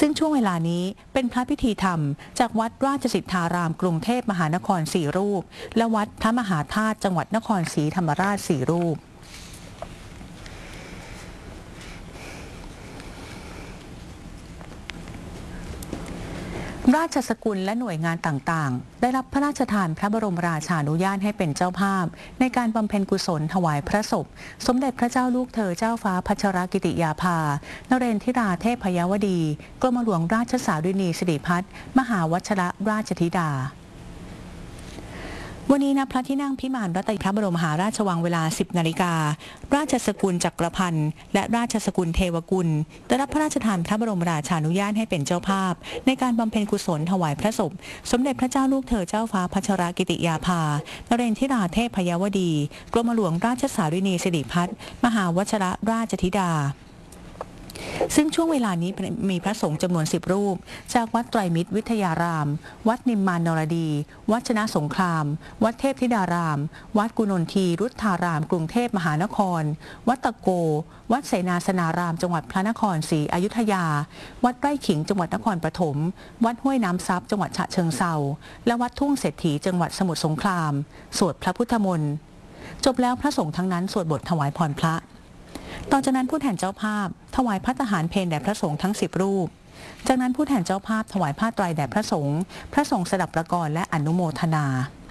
ซึ่งช่วงเวลานี้เป็นพระพิธีธรรมจากวัดราชสิทธารามกรุงเทพมหานคร4 รูปและวัดพระมหาธาตุจังหวัดนครศรีธรรมราช4 รูปราชสกุลและหน่วยงานต่างๆได้รับพระราชทานพระบรมราชานุญาตให้เป็นเจ้าภาพในการบำเพ็ญกุศลถวายพระศพสมเด็จพระเจ้าลูกเธอเจ้าฟ้าพัชรกิติยาภานเรนทิราเทพยวดีกรมหลวงราชสารินีสิริพัฒน์มหาวชรราชธิดาวันนี้ณพระที่นั่งพิมานรัตนพระบรมมหาราชวังเวลา 10 นาฬิการาชสกุลจักรพันธ์และราชสกุลเทวกุลได้รับพระราชทานพระบรมราชานุญาตให้เป็นเจ้าภาพในการบำเพ็ญกุศลถวายพระศพสมเด็จพระเจ้าลูกเธอเจ้าฟ้าพัชรกิติยาภานเรนทิราเทพยวดีกรมหลวงราชสารินีสิริพัฒน์มหาวชรราชธิดาซึ่งช่วงเวลานี้มีพระสงฆ์จำนวน 10 รูปจากวัดไตรมิตรวิทยารามวัดนิมมานนรดีวัดชนะสงครามวัดเทพธิดารามวัดกุนนทีรุทธารามกรุงเทพมหานครวัดตะโกวัดเสนาสนารามจังหวัดพระนครศรีอยุธยาวัดไร่ขิงจังหวัดนครปฐมวัดห้วยน้ำซับจังหวัดฉะเชิงเทราและวัดทุ่งเศรษฐีจังหวัดสมุทรสงครามสวดพระพุทธมนต์จบแล้วพระสงฆ์ทั้งนั้นสวดบทถวายพรพระต่อจากนั้นผู้แทนเจ้าภาพถวายภัตตาหารเพลแด่พระสงฆ์ทั้ง10 รูปจากนั้นผู้แทนเจ้าภาพถวายผ้าไตรแด่พระสงฆ์สดับประกรณ์และอนุโมทนา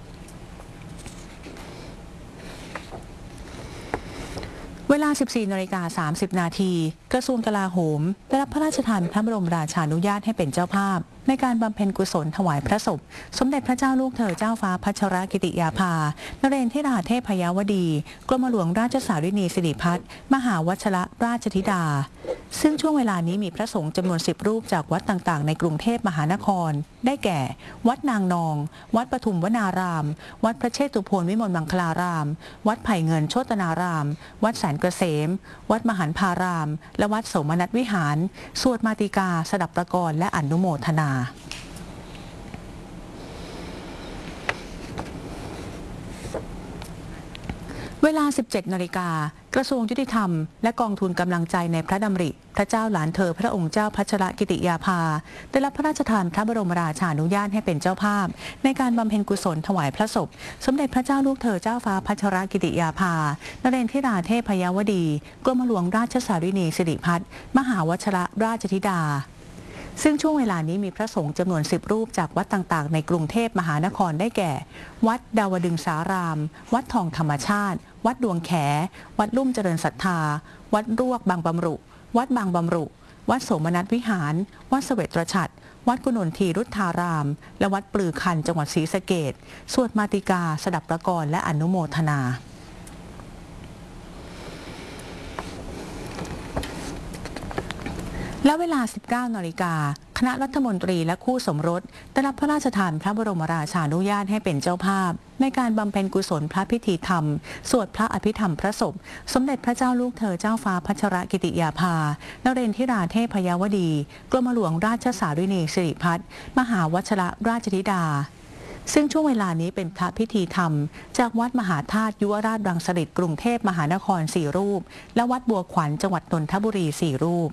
เวลา 14:30 นาทีกระทรวงกลาโหมได้รับพระราชทานพระบรมราชานุญาตให้เป็นเจ้าภาพในการบำเพ็ญกุศลถวายพระศพสมเด็จพระเจ้าลูกเธอเจ้าฟ้าพัชรกิติยาภานเรนทิราเทพยวดีกรมหลวงราชสารินีสิริพัฒน์มหาวชรราชธิดาซึ่งช่วงเวลานี้มีพระสงฆ์จำนวน 10 รูปจากวัดต่างๆในกรุงเทพมหานครได้แก่วัดนางนองวัดปทุมวนารามวัดพระเชตุพนวิมลมังคลารามวัดไผ่เงินโชตนารามวัดแสนเกษมวัดมหันพารามและวัดโสมนัสวิหารสวดมาติกาสดับประกรณ์และอนุโมทนาเวลา 17 นาฬิกากระทรวงยุติธรรมและกองทุนกำลังใจในพระดำริพระเจ้าหลานเธอพระองค์เจ้าพัชรกิติยาภาได้รับพระราชทานพระบรมราชานุญาตให้เป็นเจ้าภาพในการบำเพ็ญกุศลถวายพระศพสมเด็จพระเจ้าลูกเธอเจ้าฟ้าพัชรกิติยาภานเรนทิราเทพยวดีกรมหลวงราชสารินีสิริพัฒน์มหาวชรราชธิดาซึ่งช่วงเวลานี้มีพระสงฆ์จำนวน 10 รูปจากวัดต่างๆในกรุงเทพมหานครได้แก่วัดดาวดึงสารามวัดทองธรรมชาติวัดดวงแขวัดลุ่มเจริญศรัทธาวัดรวกบางบำรุวัดบางบำรุวัดโสมนัสวิหารวัดเสวตฉัตรวัดกุนนทีรุทธารามและวัดปลือคันจังหวัดศรีสะเกษสวดมาติกาสดับประกรณ์และอนุโมทนาและเวลา 19 นาฬิกาคณะรัฐมนตรีและคู่สมรสได้รับพระราชทานพระบรมราชานุญาตให้เป็นเจ้าภาพในการบำเพ็ญกุศลพระพิธีธรรมสวดพระอภิธรรมพระศพสมเด็จพระเจ้าลูกเธอเจ้าฟ้าพัชรกิติยาภานเรนทิราเทพยวดีกรมหลวงราชสารินีสิริพัฒน์มหาวชรราชธิดาซึ่งช่วงเวลานี้เป็นพระพิธีธรรมจากวัดมหาธาตุยุวราชรังสฤษฎ์กรุงเทพมหานคร4 รูปและวัดบัวขวัญจังหวัดนนทบุรี4 รูป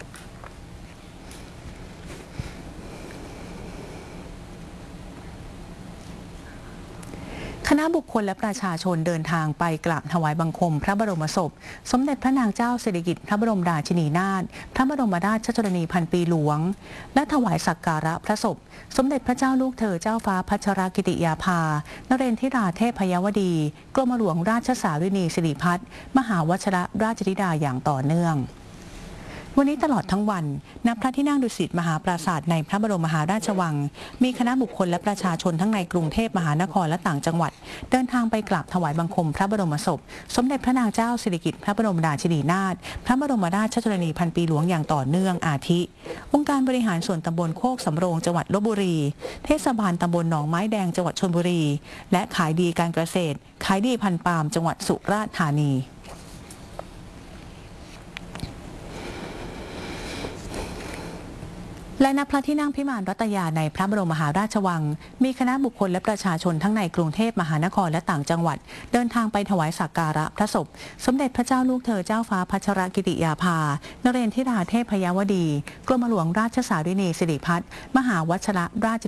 คณะบุคคลและประชาชนเดินทางไปกราบถวายบังคมพระบรมศพสมเด็จพระนางเจ้าสิริกิติ์พระบรมราชินีนาถพระบรมราชชนนีพันปีหลวงและถวายสักการะพระศพสมเด็จพระเจ้าลูกเธอเจ้าฟ้าพัชรกิติยาภานเรนทิราเทพยวดีกรมหลวงราชสารินีสิริพัฒน์มหาวชรราชธิดาอย่างต่อเนื่องวันนี้ตลอดทั้งวันณพระที่นั่งดุสิตมหาปราสาทในพระบรมมหาราชวังมีคณะบุคคลและประชาชนทั้งในกรุงเทพมหานครและต่างจังหวัดเดินทางไปกราบถวายบังคมพระบรมศพสมเด็จพระนางเจ้าสิริกิติ์พระบรมราชินีนาถพระบรมราชชนนีพันปีหลวงอย่างต่อเนื่องอาทิองค์การบริหารส่วนตำบลโคกสำโรงจังหวัดลพบุรีเทศบาลตำบลหนองไม้แดงจังหวัดชลบุรีและขายดีการเกษตรขายดีพันธุ์ปาล์มจังหวัดสุราษฎร์ธานีและณพระที่นั่งพิมานรัตยาในพระบรมมหาราชวังมีคณะบุคคลและประชาชนทั้งในกรุงเทพมหานครและต่างจังหวัดเดินทางไปถวายสักการะพระศพสมเด็จพระเจ้าลูกเธอเจ้าฟ้าพัชรกิติยาภานเรนทิราเทพพยวดีกรมหลวงราชสารินีสิริพัฒน์มหาวชรราช